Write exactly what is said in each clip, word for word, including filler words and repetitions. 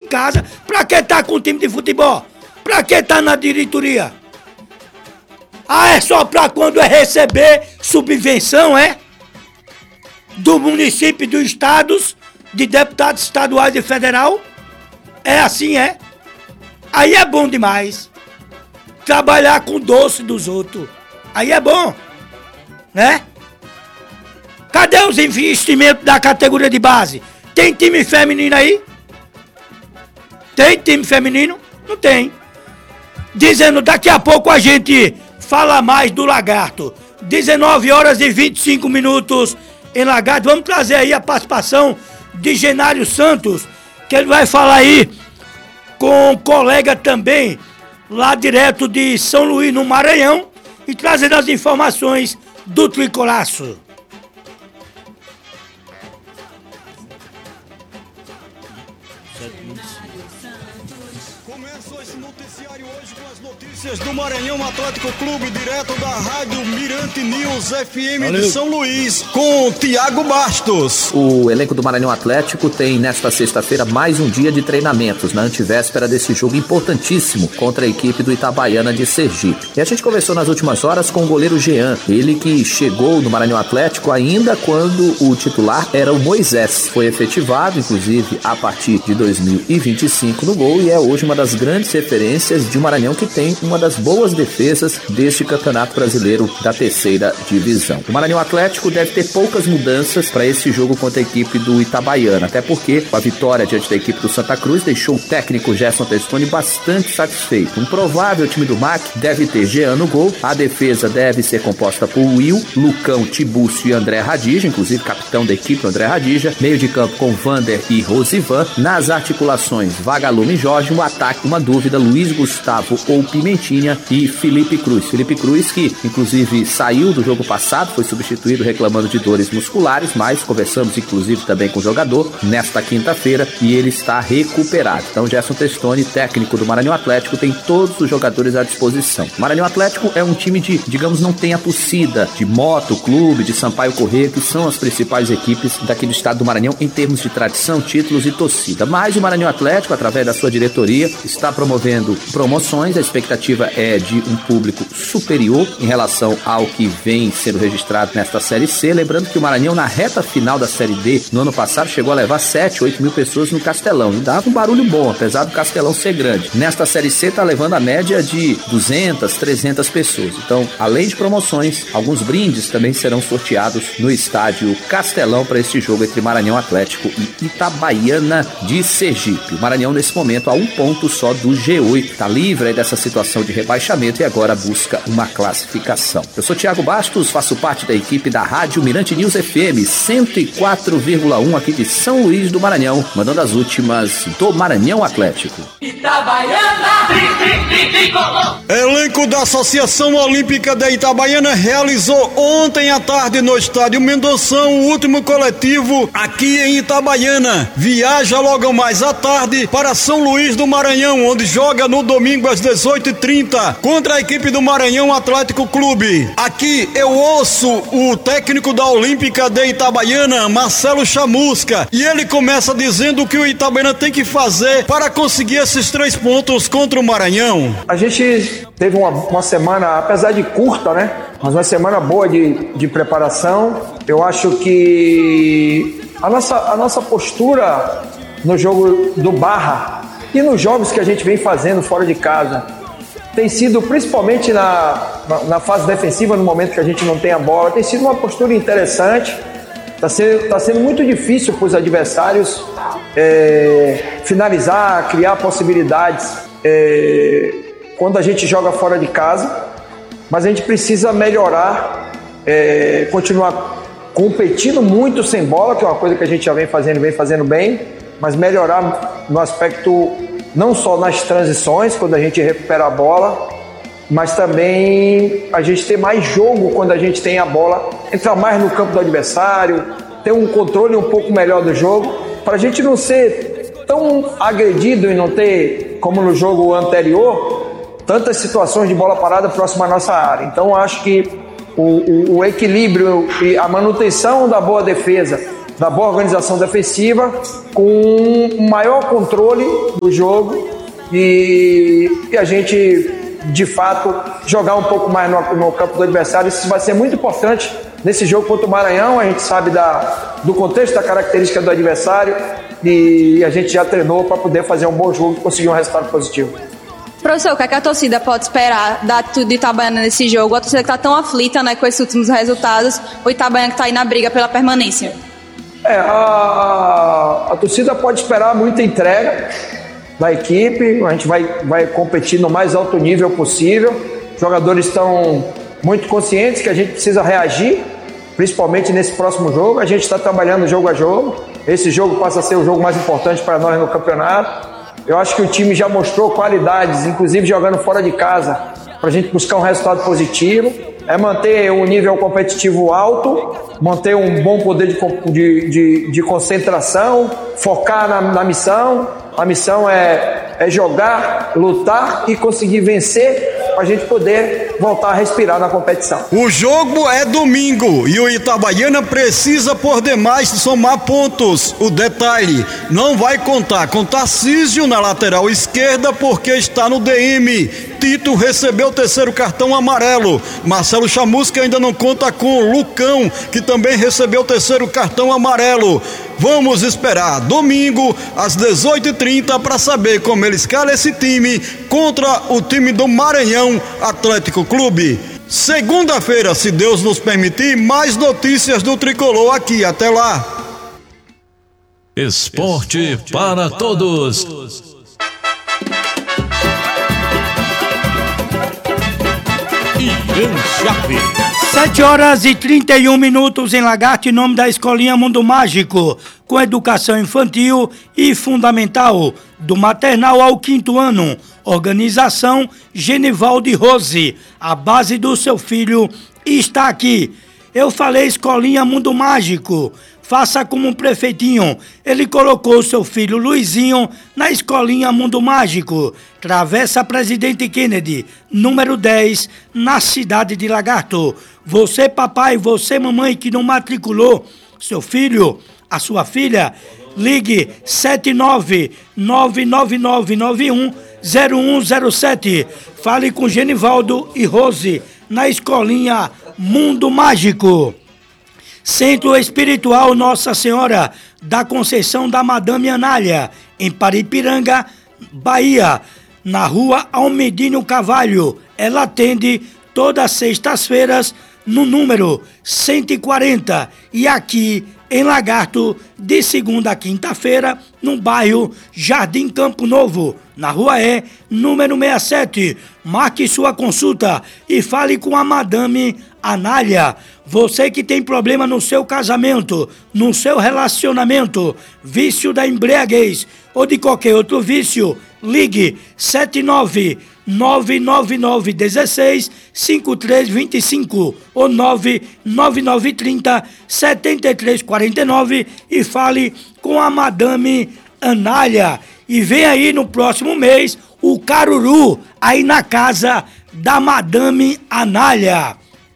casa, pra que tá com o time de futebol? Pra que tá na diretoria? Ah, é só pra quando é receber subvenção, é? Do município e dos estados, de deputados estaduais e federal? É assim, é? Aí é bom demais. Trabalhar com doce dos outros. Aí é bom, né? Cadê os investimentos da categoria de base? Tem time feminino aí? Tem time feminino? Não tem. Dizendo, daqui a pouco a gente fala mais do Lagarto. dezenove horas e vinte e cinco minutos em Lagarto. Vamos trazer aí a participação de Genário Santos, que ele vai falar aí com um colega também, lá direto de São Luís, no Maranhão, e trazendo as informações do Tricolaço. Começa esse noticiário hoje com as notícias do Maranhão Atlético Clube, direto da Rádio Mirante News F M Valeu. De São Luís, com Tiago Bastos. O elenco do Maranhão Atlético tem nesta sexta-feira mais um dia de treinamentos, na antivéspera desse jogo importantíssimo contra a equipe do Itabaiana de Sergipe. E a gente conversou nas últimas horas com o goleiro Jean, ele que chegou no Maranhão Atlético ainda quando o titular era o Moisés. Foi efetivado, inclusive, a partir de dois mil e vinte e cinco no gol e é hoje uma das grandes referências de um Maranhão que tem uma das boas defesas deste Campeonato Brasileiro da terceira divisão. O Maranhão Atlético deve ter poucas mudanças para esse jogo contra a equipe do Itabaiana, até porque a vitória diante da equipe do Santa Cruz deixou o técnico Gerson Testoni bastante satisfeito. Um provável time do M A C deve ter Jean no gol, a defesa deve ser composta por Will, Lucão, Tibúcio e André Radija, inclusive capitão da equipe André Radija, meio de campo com Vander e Rosivan, nas articulações Vagalume e Jorge, no ataque uma dúvida, Luiz Gustavo ou Pimentinha e Felipe Cruz. Felipe Cruz que inclusive saiu do jogo passado, foi substituído reclamando de dores musculares, mas conversamos inclusive também com o jogador nesta quinta-feira e ele está recuperado. Então Gerson Testoni, técnico do Maranhão Atlético, tem todos os jogadores à disposição. O Maranhão Atlético é um time de, digamos, não tem a torcida de Moto Clube, de Sampaio Corrêa, que são as principais equipes daqui do estado do Maranhão em termos de tradição, títulos e torcida. Mas o Maranhão Atlético, através da sua diretoria, está promovendo promoções. A expectativa é de um público superior em relação ao que vem sendo registrado nesta Série C. Lembrando que o Maranhão, na reta final da Série D, no ano passado, chegou a levar sete, oito mil pessoas no Castelão. E dava um barulho bom, apesar do Castelão ser grande. Nesta Série C está levando a média de duzentas, trezentas pessoas. Então, além de promoções, alguns brindes também serão sorteados no estádio Castelão para este jogo entre Maranhão Atlético e Itabaiana de Sergipe. O Maranhão, nesse momento, a um ponto só do G oito. Está livre aí dessa situação de rebaixamento e agora busca uma classificação. Eu sou Tiago Bastos, faço parte da equipe da Rádio Mirante News F M cento e quatro vírgula um aqui de São Luís do Maranhão, mandando as últimas do Maranhão Atlético. Itabaiana! Elenco da Associação Olímpica da Itabaiana realizou ontem à tarde no estádio Mendoção o último coletivo aqui em Itabaiana. Viaja logo mais à tarde para São Luís do Maranhão, onde joga no domingo às dezoito e trinta contra a equipe do Maranhão Atlético Clube. Aqui eu ouço o técnico da Olímpica de Itabaiana, Marcelo Chamusca, e ele começa dizendo o que o Itabaiana tem que fazer para conseguir esses três pontos contra o Maranhão. A gente teve uma, uma semana, apesar de curta, né? Mas uma semana boa de, de preparação. Eu acho que a nossa, a nossa postura no jogo do Barra e nos jogos que a gente vem fazendo fora de casa tem sido, principalmente na, na, na fase defensiva, no momento que a gente não tem a bola, tem sido uma postura interessante. Está sendo, tá sendo muito difícil para os adversários é, finalizar, criar possibilidades é, quando a gente joga fora de casa, mas a gente precisa melhorar, é, continuar competindo muito sem bola, que é uma coisa que a gente já vem fazendo, vem fazendo bem, mas melhorar no aspecto não só nas transições, quando a gente recupera a bola, mas também a gente ter mais jogo quando a gente tem a bola, entrar mais no campo do adversário, ter um controle um pouco melhor do jogo, para a gente não ser tão agredido e não ter, como no jogo anterior, tantas situações de bola parada próxima à nossa área. Então acho que o, o, o equilíbrio e a manutenção da boa defesa da boa organização defensiva, com um maior controle do jogo e, e a gente, de fato, jogar um pouco mais no, no campo do adversário. Isso vai ser muito importante nesse jogo contra o Maranhão. A gente sabe da, do contexto, da característica do adversário e a gente já treinou para poder fazer um bom jogo e conseguir um resultado positivo. Professor, o que, é que a torcida pode esperar da atitude do Itabaiana nesse jogo? A torcida que está tão aflita, né, com esses últimos resultados, o Itabaiana que está aí na briga pela permanência. É, a, a torcida pode esperar muita entrega da equipe. A gente vai, vai competir no mais alto nível possível. Os jogadores estão muito conscientes que a gente precisa reagir, principalmente nesse próximo jogo. A gente está trabalhando jogo a jogo. Esse jogo passa a ser o jogo mais importante para nós no campeonato. Eu acho que o time já mostrou qualidades, inclusive jogando fora de casa, para a gente buscar um resultado positivo. É manter um nível competitivo alto, manter um bom poder de, de, de, de concentração, focar na, na missão. A missão é, é jogar, lutar e conseguir vencer para a gente poder voltar a respirar na competição. O jogo é domingo e o Itabaiana precisa por demais somar pontos. O detalhe, não vai contar com Tarcísio na lateral esquerda porque está no D M. Tito recebeu o terceiro cartão amarelo. Marcelo Chamusca ainda não conta com o Lucão, que também recebeu o terceiro cartão amarelo. Vamos esperar domingo às dezoito e trinta para saber como ele escala esse time contra o time do Maranhão Atlético Clube. Segunda-feira, se Deus nos permitir, mais notícias do Tricolor aqui. Até lá. Esporte para todos. Ian Chape. Sete horas e trinta e um minutos em Lagarto, em nome da Escolinha Mundo Mágico, com educação infantil e fundamental, do maternal ao quinto ano. Organização Genivaldo e Rose, a base do seu filho está aqui. Eu falei Escolinha Mundo Mágico, faça como um prefeitinho. Ele colocou o seu filho Luizinho na Escolinha Mundo Mágico, Travessa Presidente Kennedy, número dez, na cidade de Lagarto. Você papai, você mamãe que não matriculou seu filho, a sua filha, ligue sete nove nove nove nove nove um zero um zero sete. Fale com Genivaldo e Rose na Escolinha Mundo Mágico. Centro Espiritual Nossa Senhora da Conceição da Madame Anália, em Paripiranga, Bahia, na rua Almedinho Carvalho. Ela atende todas as sextas-feiras no número cento e quarenta e aqui em Lagarto, de segunda a quinta-feira, no bairro Jardim Campo Novo, na rua E, número sessenta e sete. Marque sua consulta e fale com a Madame Anália. Você que tem problema no seu casamento, no seu relacionamento, vício da embriaguez ou de qualquer outro vício, ligue sete nove nove nove nove um seis cinco três dois cinco ou nove nove nove três zero sete três quatro nove e fale com a Madame Anália. E vem aí no próximo mês o Caruru, aí na casa da Madame Anália.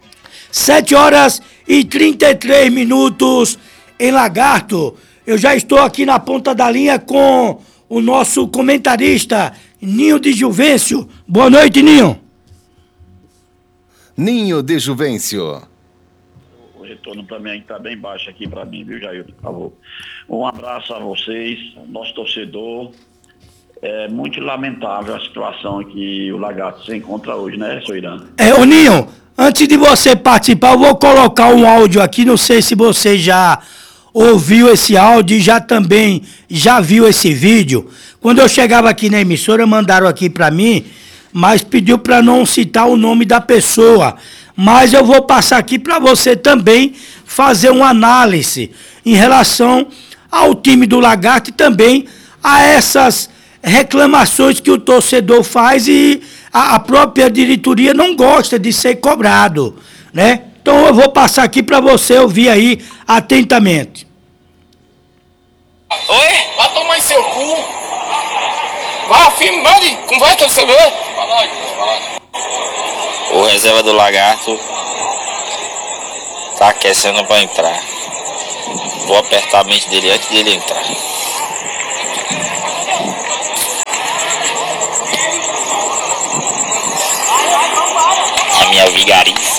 Sete horas e trinta e três minutos em Lagarto. Eu já estou aqui na ponta da linha com o nosso comentarista, Ninho de Juvencio. Boa noite, Ninho. Ninho de Juvencio. O retorno para mim está bem baixo aqui para mim, viu, Jair? Por favor. Um abraço a vocês, nosso torcedor. É muito lamentável a situação em que o Lagarto se encontra hoje, né, Soirã? É, ô Ninho, antes de você participar, eu vou colocar um áudio aqui, não sei se você já ouviu esse áudio e já também já viu esse vídeo. Quando eu chegava aqui na emissora, mandaram aqui para mim, mas pediu para não citar o nome da pessoa. Mas eu vou passar aqui para você também fazer uma análise em relação ao time do Lagarto e também a essas reclamações que o torcedor faz e a, a própria diretoria não gosta de ser cobrado, né? Então eu vou passar aqui para você ouvir aí atentamente. Oi? Vai tomar em seu cu. Vai, filme, mande. Conversa com você, ver. O reserva do Lagarto tá aquecendo pra entrar. Vou apertar a mente dele antes dele entrar. A minha vigarice.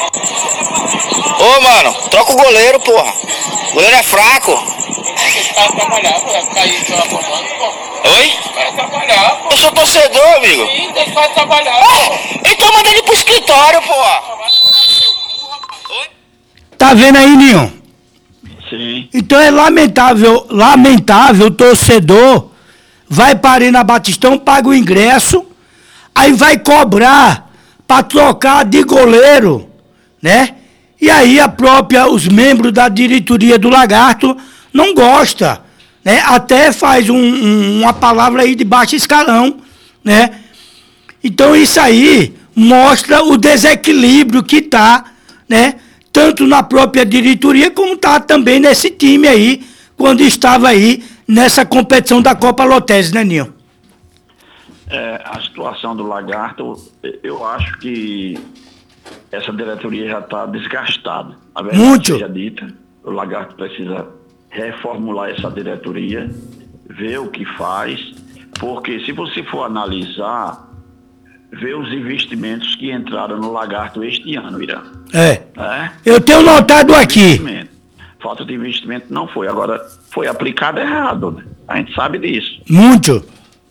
Ô, mano, troca o goleiro, porra. O goleiro é fraco. Esse cara trabalhar, pô. Vai cair de uma comando, pô. Oi? Vai trabalhar, pô. Eu sou torcedor, amigo. Sim, deixa o cara trabalhar. Ah, então manda ele pro escritório, porra. Oi? Tá vendo aí, Ninho? Sim. Então é lamentável, lamentável o torcedor vai parar na Batistão, paga o ingresso, aí vai cobrar pra trocar de goleiro, né? E aí a própria, os membros da diretoria do Lagarto não gosta, né? Até faz um, um, uma palavra aí de baixo escalão, né? Então isso aí mostra o desequilíbrio que tá, né? Tanto na própria diretoria, como tá também nesse time aí, quando estava aí nessa competição da Copa Lotese, né, Ninho? É, a situação do Lagarto, eu acho que essa diretoria já está desgastada. A verdade Muito. seja dita, o Lagarto precisa reformular essa diretoria, ver o que faz, porque se você for analisar, ver os investimentos que entraram no Lagarto este ano, Irã. É. É? Eu tenho notado aqui. Falta de investimento não foi. Agora, foi aplicado errado, né? A gente sabe disso. Muito.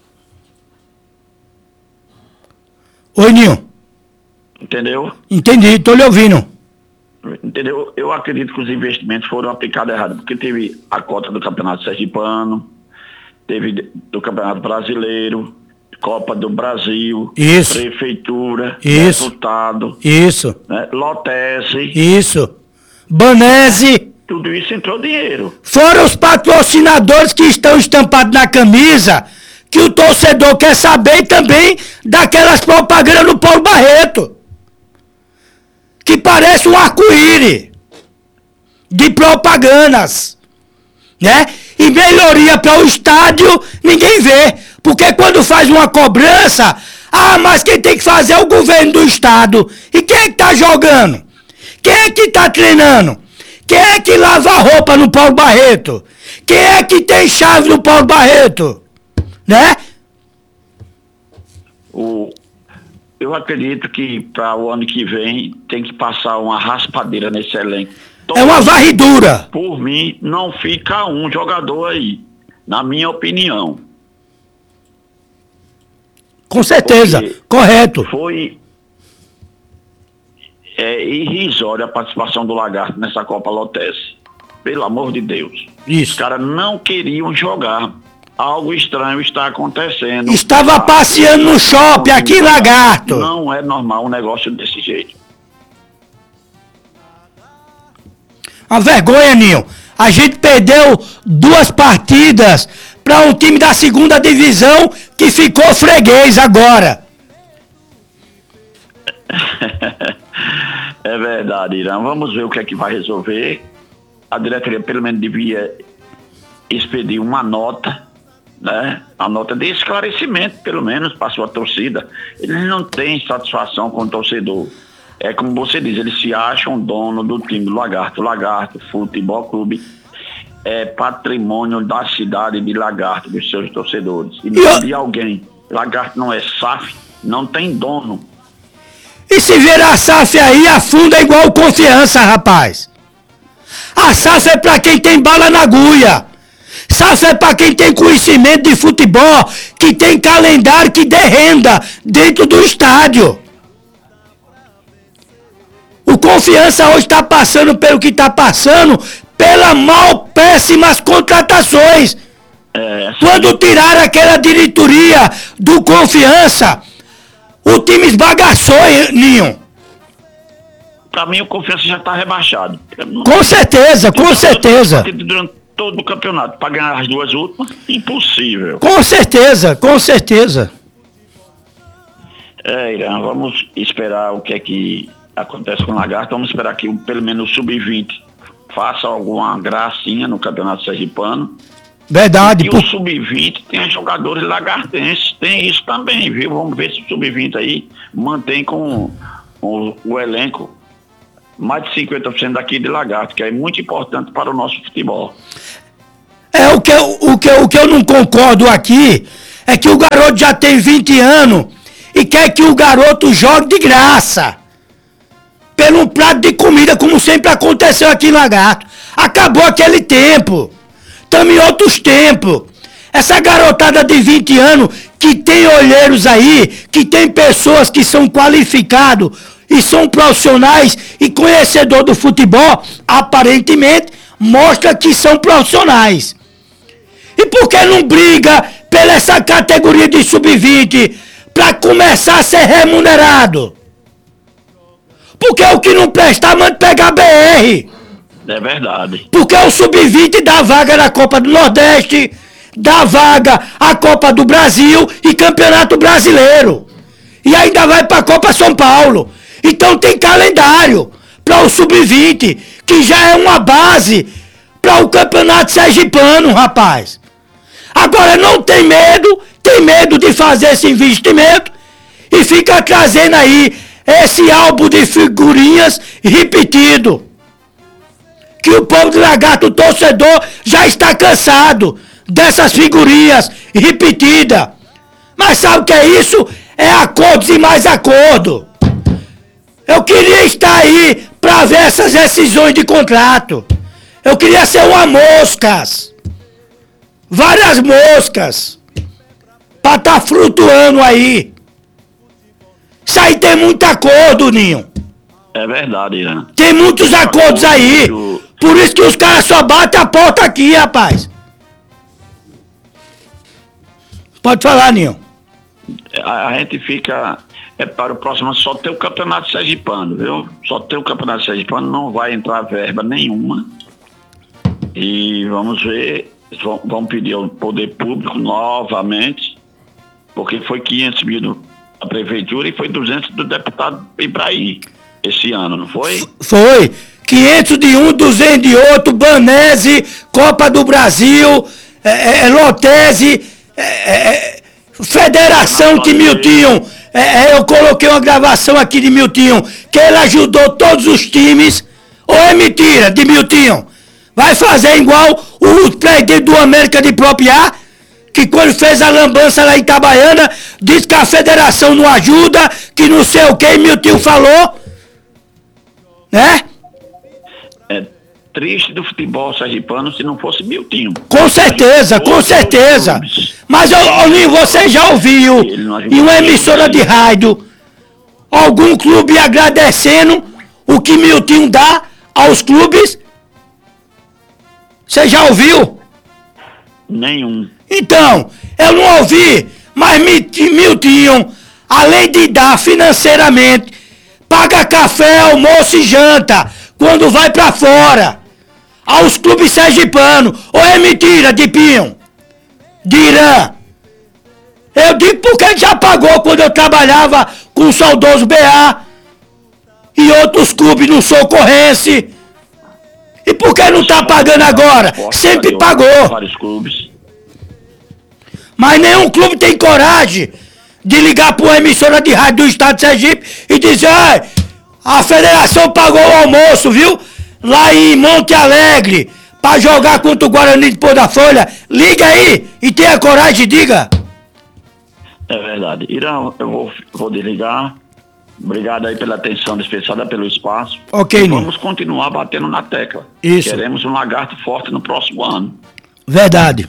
Oi, Ninho. Entendeu? Entendi, tô lhe ouvindo. Entendeu? Eu acredito que os investimentos foram aplicados errado, porque teve a cota do Campeonato Sergipano, teve do Campeonato Brasileiro, Copa do Brasil, Isso. Prefeitura, Isso. Deputado, Isso, né? Lotese, isso. Banese. tudo isso entrou dinheiro. Fora os patrocinadores que estão estampados na camisa, que o torcedor quer saber também daquelas propagandas do Paulo Barreto. Que parece um arco-íris de propagandas, né? E melhoria para o estádio, ninguém vê. Porque quando faz uma cobrança, ah, mas quem tem que fazer é o governo do estado. E quem é que tá jogando? Quem é que tá treinando? Quem é que lava a roupa no Paulo Barreto? Quem é que tem chave no Paulo Barreto? Né? O, eu acredito que para o ano que vem tem que passar uma raspadeira nesse elenco. É uma varridura. Por mim, não fica um jogador aí, na minha opinião. Com certeza, Porque correto. Foi é, irrisória a participação do Lagarto nessa Copa Lotese. Pelo amor de Deus. Isso. Os caras não queriam jogar. Algo estranho está acontecendo. Estava passeando no shopping aqui em Lagarto. Não é normal um negócio desse jeito. Uma vergonha, Ninho. A gente perdeu duas partidas para um time da segunda divisão que ficou freguês agora. É verdade, Irã. Vamos ver o que é que vai resolver. A diretoria pelo menos devia expedir uma nota, né? A nota de esclarecimento, pelo menos, para a sua torcida. Eles não têm satisfação com o torcedor. É como você diz, eles se acham dono do time do Lagarto. Lagarto Futebol Clube é patrimônio da cidade de Lagarto, dos seus torcedores. E não de alguém. Lagarto não é S A F, não tem dono. E se virar a S A F aí, afunda igual Confiança, rapaz. A S A F é pra quem tem bala na agulha. S A F é pra quem tem conhecimento de futebol, que tem calendário que dê renda dentro do estádio. O Confiança hoje está passando pelo que está passando, pelas mal péssimas contratações. É, Quando tiraram aquela diretoria do Confiança, o time esbagaçou, Ninho. Pra mim o Confiança já está rebaixado. Com certeza, com certeza. Durante todo o campeonato, para ganhar as duas últimas, impossível. Com certeza, com certeza. É, Irã, vamos esperar o que é que acontece com o Lagarto. Vamos esperar que pelo menos o sub vinte faça alguma gracinha no Campeonato Sergipano. Verdade. E por... o sub vinte tem jogadores lagartenses, tem isso também, viu? Vamos ver se o sub vinte aí mantém com o, o elenco mais de cinquenta por cento daqui de Lagarto, que é muito importante para o nosso futebol. É, o que, eu, o, que, eu, o que eu não concordo aqui é que o garoto já tem vinte anos e quer que o garoto jogue de graça. Pelo um prato de comida, como sempre aconteceu aqui em Lagarto. Acabou aquele tempo. Estamos em outros tempos. Essa garotada de vinte anos, que tem olheiros aí, que tem pessoas que são qualificados e são profissionais e conhecedores do futebol, aparentemente, mostra que são profissionais. E por que não briga pela essa categoria de sub vinte para começar a ser remunerado? Porque o que não presta, manda pegar B R. É verdade. Porque o sub vinte dá vaga na Copa do Nordeste, dá vaga à Copa do Brasil e Campeonato Brasileiro. E ainda vai para a Copa São Paulo. Então tem calendário para o sub vinte, que já é uma base para o Campeonato Sergipano, rapaz. Agora não tem medo, tem medo de fazer esse investimento e fica trazendo aí esse álbum de figurinhas repetido. Que o povo do Lagarto, o torcedor, já está cansado dessas figurinhas repetidas. Mas sabe o que é isso? É acordos e mais acordo. Eu queria estar aí para ver essas rescisões de contrato. Eu queria ser uma moscas. Várias moscas. Para estar tá flutuando aí. Isso aí tem muito acordo, Ninho. É verdade, Irã. Tem muitos acordos aí. Por isso que os caras só batem a porta aqui, rapaz. Pode falar, Ninho. A, a gente fica... É para o próximo só ter o Campeonato Sergipano, viu? Só ter o Campeonato Sergipano, não vai entrar verba nenhuma. E vamos ver, vão, vão pedir ao poder público novamente, porque foi quinhentos mil da prefeitura e foi duzentos do deputado Ibrahim esse ano, não foi? Foi. quinhentos de um, duzentos de outro, Banese, Copa do Brasil, é, é, Lotese, é, é, Federação de Miltinho. É, é, eu coloquei uma gravação aqui de Miltinho, que ele ajudou todos os times. Ou é mentira de Miltinho? Vai fazer igual o presidente do América de Propriar, que quando fez a lambança lá em Itabaiana, disse que a federação não ajuda, que não sei o que, Miltinho falou. Né? É triste do futebol sergipano se não fosse Miltinho. Com certeza, com certeza. Mas, Olinho, você já ouviu em uma emissora de rádio algum clube agradecendo o que Miltinho dá aos clubes? Você já ouviu? Nenhum. Então, eu não ouvi, mas Miltinho, além de dar financeiramente, paga café, almoço e janta quando vai pra fora aos clubes sergipanos. Ou é mentira, de Pinho? De Irã? Eu digo porque ele já pagou quando eu trabalhava com o saudoso B A e outros clubes no Socorrense. E por que não tá pagando agora? Sempre pagou. Vários clubes. Mas nenhum clube tem coragem de ligar para uma emissora de rádio do estado de Sergipe e dizer: ah, a federação pagou o almoço, viu? Lá em Monte Alegre, para jogar contra o Guarani de Pôr da Folha. Liga aí e tenha coragem e diga. É verdade. Irã, eu vou, vou desligar. Obrigado aí pela atenção dispensada, pelo espaço. Ok, Ninho. Vamos continuar batendo na tecla. Isso. Queremos um Lagarto forte no próximo ano. Verdade.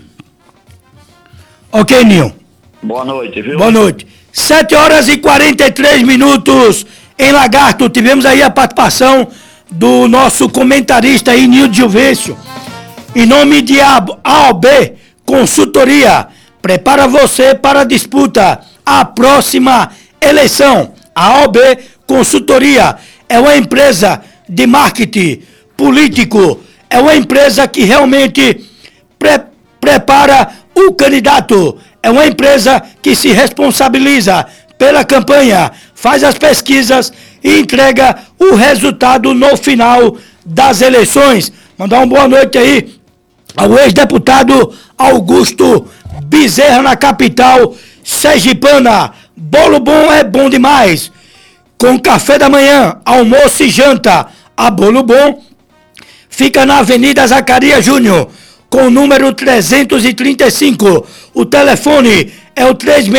Ok, Ninho. Boa noite, viu? Boa noite. sete horas e quarenta e três minutos em Lagarto. Tivemos aí a participação do nosso comentarista aí, Nildo Gilvêncio. Em nome de A O B Consultoria, prepara você para a disputa. A próxima eleição. A O B Consultoria é uma empresa de marketing político, é uma empresa que realmente pre- prepara o candidato, é uma empresa que se responsabiliza pela campanha, faz as pesquisas e entrega o resultado no final das eleições. Mandar uma boa noite aí ao ex-deputado Augusto Bezerra, na capital sergipana. Bolo bom é bom demais. Com café da manhã, almoço e janta, a Bolo Bom fica na Avenida Zacarias Júnior, com o número trezentos e trinta e cinco. O telefone é o três